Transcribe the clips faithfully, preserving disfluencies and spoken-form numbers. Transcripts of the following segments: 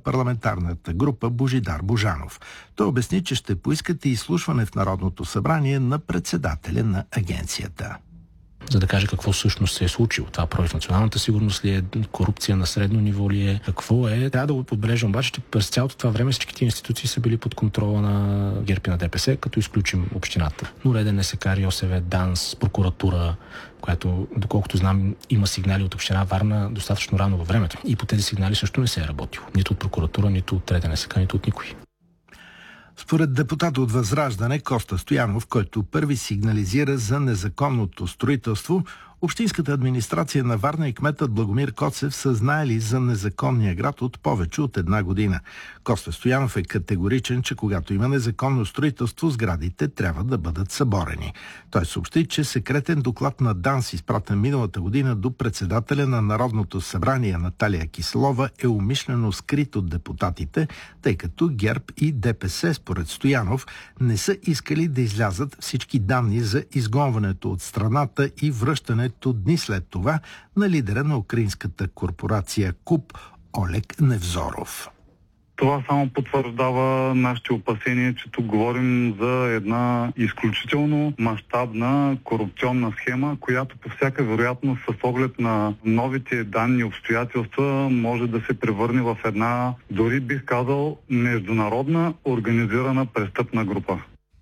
парламентарната група Божидар Божанов. Той обясни, че ще поискате изслушване в Народното събрание на председателя на агенцията. За да каже какво всъщност се е случило. Това против националната сигурност ли е, корупция на средно ниво ли е, какво е. Трябва да го подбележим обаче, че през цялото това време всичките институции са били под контрола на ГЕРБ и на ДПС, като изключим общината. Но реден НСК, РИОСВ, ДАНС, прокуратура, която, доколкото знам, има сигнали от община Варна достатъчно рано във времето. И по тези сигнали също не се е работило. Нито от прокуратура, нито от реден НСК, нито от никой. Според депутата от Възраждане Коста Стоянов, който първи сигнализира за незаконното строителство, общинската администрация на Варна и кметът Благомир Коцев са знаели за незаконния град от повече от една година. Коста Стоянов е категоричен, че когато има незаконно строителство, сградите трябва да бъдат съборени. Той съобщи, че секретен доклад на ДАНС, изпратен миналата година до председателя на Народното събрание Наталия Киселова, е умишлено скрит от депутатите, тъй като ГЕРБ и ДПС, според Стоянов, не са искали да излязат всички данни за изгонването от страната и връщането дни след това на лидера на украинската корпорация КУП Олег Невзоров. Това само потвърждава нашите опасения, че тук говорим за една изключително мащабна корупционна схема, която по всяка вероятност с оглед на новите данни и обстоятелства може да се превърне в една, дори бих казал, международна организирана престъпна група.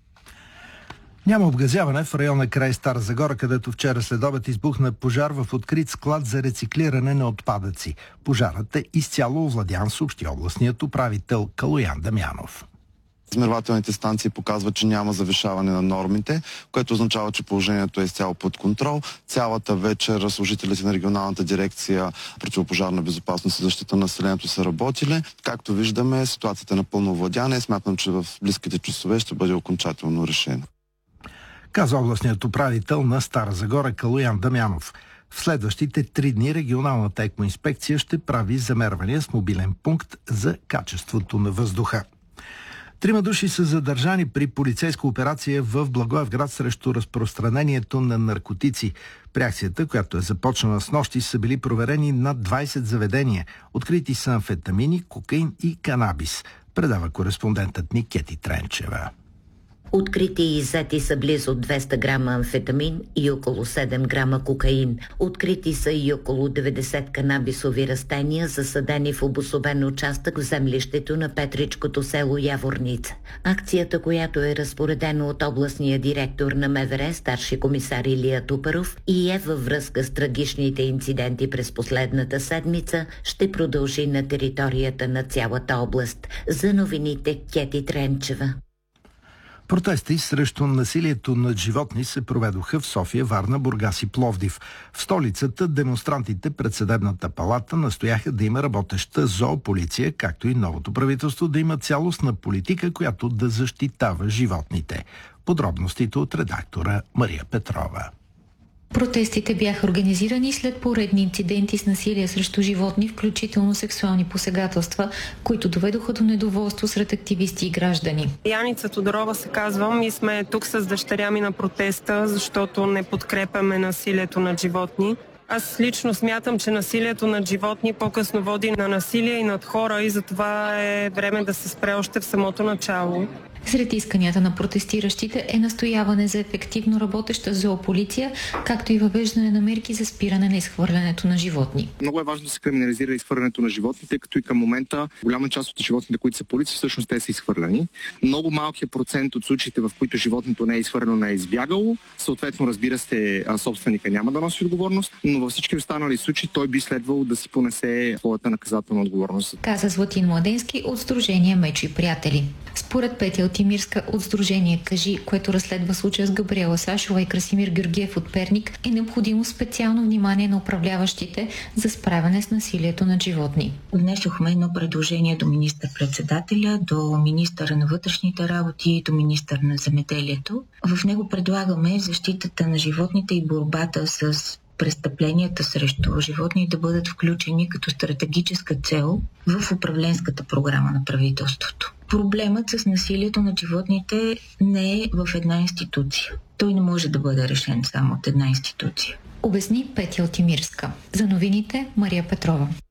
Няма обгазяване в района край Стара Загора, където вчера следобед избухна пожар в открит склад за рециклиране на отпадъци. Пожарът е изцяло овладян, съобщи областният управител Калоян Дамянов. Измервателните станции показват, че няма завишаване на нормите, което означава, че положението е изцяло под контрол. Цялата вечер служителите на регионалната дирекция противопожарна безопасност и защита на населението са работили. Както виждаме, ситуацията е напълно овладяна и смятам, че в близките часове ще бъде окончателно решена. Каза областният управител на Стара Загора Калоян Дамянов. В следващите три дни регионалната екоинспекция ще прави замервания с мобилен пункт за качеството на въздуха. Трима души са задържани при полицейска операция в Благоевград срещу разпространението на наркотици. При акцията, която е започнала с нощи, са били проверени над двайсет заведения. Открити са амфетамини, кокаин и канабис. Предава кореспондентът ни Кети Тренчева. Открити и иззети са близо двеста грама амфетамин и около седем грама кокаин. Открити са и около деветдесет канабисови растения, засадени в обособен участък в землището на Петричкото село Яворница. Акцията, която е разпоредена от областния директор на МВР, старши комисар Илия Тупаров, и е във връзка с трагичните инциденти през последната седмица, ще продължи на територията на цялата област. За новините Кети Тренчева. Протести срещу насилието над животни се проведоха в София, Варна, Бургас и Пловдив. В столицата демонстрантите пред съдебната палата настояха да има работеща зоополиция, както и новото правителство да има цялостна политика, която да защитава животните. Подробностите от редактора Мария Петрова. Протестите бяха организирани след поредни инциденти с насилие срещу животни, включително сексуални посегателства, които доведоха до недоволство сред активисти и граждани. Яница Тодорова се казвам и сме тук с дъщеря ми на протеста, защото не подкрепяме насилието над животни. Аз лично смятам, че насилието над животни по-късно води на насилие и над хора и затова е време да се спре още в самото начало. Сред исканията на протестиращите е настояване за ефективно работеща зоополиция, както и въвеждане на мерки за спиране на изхвърлянето на животни. Много е важно да се криминализира изхвърлянето на животни, тъй като и към момента голяма част от животните, които са полиция, всъщност те са изхвърляни. Много малкият процент от случаите, в които животното не е изхвърлено, не е избягало. Съответно, разбира се, собственика няма да носи отговорност, но във всички останали случаи той би следвало да си понесе своята наказателна отговорност. Каза Златин Младенски от Сдружение Мечо и приятели. Според Петя Алтимирска от Сдружение Кажи, което разследва случая с Габриела Сашова и Красимир Георгиев от Перник, е необходимо специално внимание на управляващите за справяне с насилието над животни. Внесохме едно предложение до министър-председателя, до министъра на вътрешните работи и до министър на земеделието. В него предлагаме защитата на животните и борбата с престъпленията срещу животни да бъдат включени като стратегическа цел в управленската програма на правителството. Проблемът с насилието на животните не е в една институция. Той не може да бъде решен само от една институция. Обясни Петя Алтимирска. За новините Мария Петрова.